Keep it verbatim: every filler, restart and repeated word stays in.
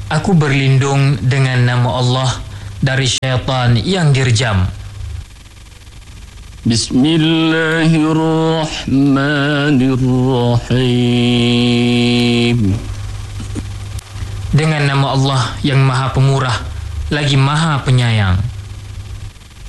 Aku berlindung dengan nama Allah dari syaitan yang dirjam. Bismillahirrahmanirrahim. Dengan nama Allah yang Maha Pemurah lagi Maha Penyayang.